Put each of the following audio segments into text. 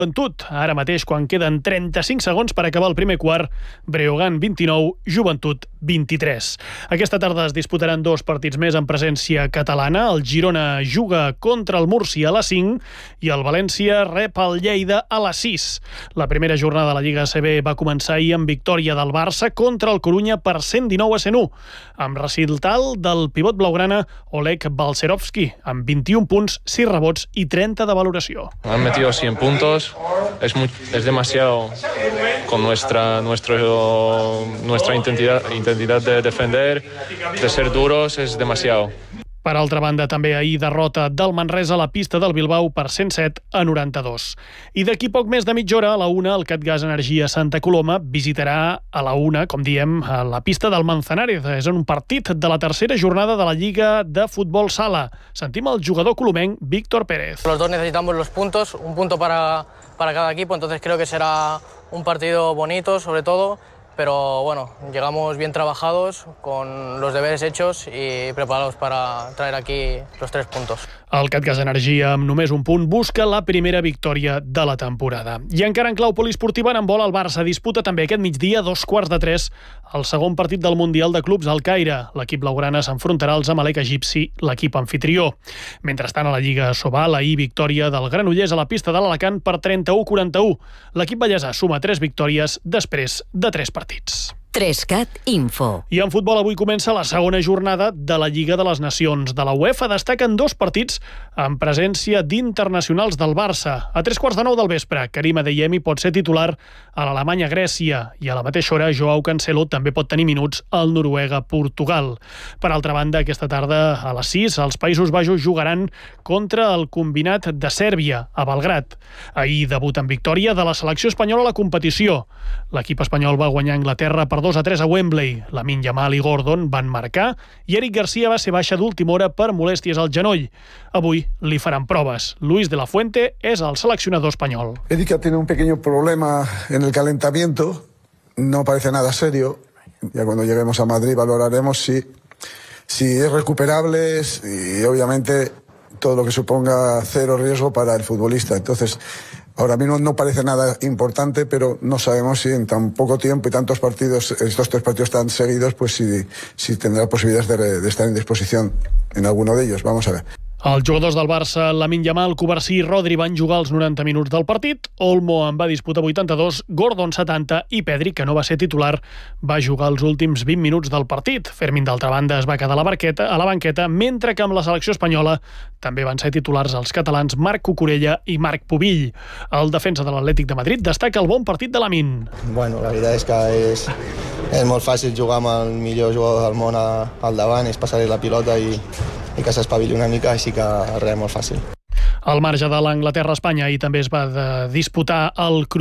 Joventut, ara mateix quan queden 35 segons per acabar el primer quart, Breogán 29, Joventut 23. Aquesta tarda es disputaran dos partits més en presència catalana. El Girona juga contra el Múrcia a les 5 i el València rep el Lleida a les 6. La primera jornada de la Lliga ACB va començar ahir amb victòria del Barça contra el Corunya per 119-101, amb recital del pivot blaugrana Oleg Balcerovski, amb 21 punts, 6 rebots i 30 de valoració. Han metido 100 puntos. Es demasiado con nuestra intensidad de defender, de ser duros, es demasiado. Per altra banda, també ahir derrota del Manresa a la pista del Bilbao per 107-92. I d'aquí poc més de mitja hora, a la 1, el Catgas Energia Santa Coloma visitarà a la 1, com diem, a la pista del Manzanares. És en un partit de la tercera jornada de la Lliga de Futbol Sala. Sentim el jugador colomenc Víctor Pérez. Los dos necesitamos los puntos, un punto para cada equipo, entonces creo que será un partido bonito, sobre todo. Pero bueno, llegamos bien trabajados, con los deberes hechos y preparados para traer aquí los 3 puntos. El Catgas Energia, amb només un punt, busca la primera victòria de la temporada. I encara en clau poliesportiva, en handbol, el Barça disputa també aquest migdia, 2:15, el segon partit del Mundial de Clubs al Caire. L'equip blaugrana s'enfrontarà al Zamalek egipci, l'equip anfitrió. Mentrestant, a la Lliga Sobal, ahir victòria del Granollers a la pista de l'Alacant per 31-41. L'equip ballesà suma 3 victòries després de 3 partits. 3CAT Info. I en futbol avui comença la segona jornada de la Lliga de les Nacions. De la UEFA destaquen 2 partits en presència d'internacionals del Barça. A 9:15 del vespre, Karim Adeyemi pot ser titular a l'Alemanya-Grècia i a la mateixa hora Joao Cancelo també pot tenir minuts al Noruega-Portugal. Per altra banda, aquesta tarda a les 6 els Països Baixos jugaran contra el combinat de Sèrbia a Belgrad. Ahir debut en victòria de la selecció espanyola a la competició. L'equip espanyol va guanyar Anglaterra per 2-3 a Wembley. Lamine Yamal i Gordon van marcar i Eric Garcia va ser baixa d'última hora per molèsties al genoll. Avui li faran proves. Luis de la Fuente és el seleccionador espanyol. Eric ha tenido un pequeño problema en el calentamiento. No parece nada serio. Ya cuando lleguemos a Madrid valoraremos si es recuperable y obviamente todo lo que suponga cero riesgo para el futbolista. Entonces, ahora mismo no parece nada importante, pero no sabemos si en tan poco tiempo y tantos partidos, estos 3 partidos tan seguidos, pues si tendrá posibilidades de estar en disposición en alguno de ellos. Vamos a ver. Els jugadors del Barça, Lamine Yamal, Cubarsí i Rodri van jugar els 90 minuts del partit. Olmo en va disputar 82, Gordon 70 i Pedri, que no va ser titular, va jugar els últims 20 minuts del partit. Fermín, d'altra banda, es va quedar a la banqueta, mentre que amb la selecció espanyola també van ser titulars els catalans Marc Cucurella i Marc Pubill. El defensa de l'Atlètic de Madrid destaca el bon partit de Lamine. Bueno, la veritat és que és molt fàcil jugar amb el millor jugador del món al davant, és passar-li la pilota i que s'espavili una mica, així que res, molt fàcil. Al marge de l'Anglaterra-Espanya, ahir també es va disputar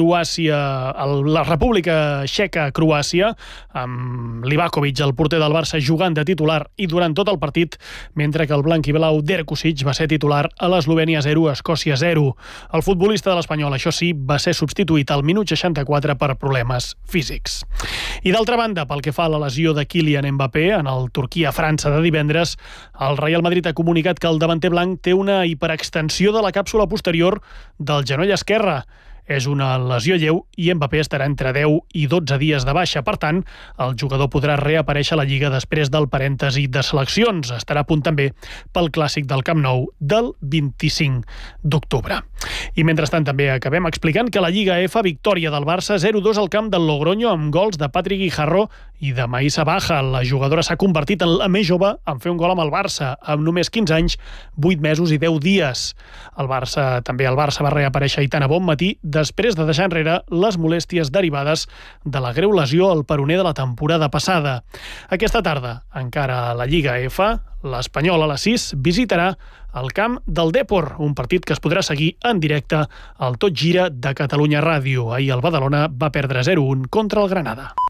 la República Txeca-Croàcia, amb Livakovic, el porter del Barça, jugant de titular i durant tot el partit, mentre que el blanc i blau Derkusic va ser titular a l'Eslovènia 0, Escòcia 0. El futbolista de l'Espanyol, això sí, va ser substituït al minut 64 per problemes físics. I d'altra banda, pel que fa a la lesió de Kylian Mbappé en el Turquia-França de divendres, el Real Madrid ha comunicat que el davanter blanc té una hiperextensió de la càpsula posterior del genoll esquerre. És una lesió lleu i Mbappé estarà entre 10 i 12 dies de baixa. Per tant, el jugador podrà reaparèixer a la Lliga després del parèntesi de seleccions. Estarà a punt també pel clàssic del Camp Nou del 25 d'octubre. I mentrestant també acabem explicant que la Lliga F, victòria del Barça 0-2 al camp del Logroño amb gols de Patrick Guijarro i de Maïssa Baja. La jugadora s'ha convertit en la més jove en fer un gol amb el Barça, amb només 15 anys, 8 mesos i 10 dies. El Barça va reaparèixer a bon matí després de deixar enrere les molèsties derivades de la greu lesió al peroné de la temporada passada. Aquesta tarda, encara a la Lliga F, l'Espanyol a les 6 visitarà el camp del Depor, un partit que es podrà seguir en directe al Tot Gira de Catalunya Ràdio. Ahir el Badalona va perdre 0-1 contra el Granada.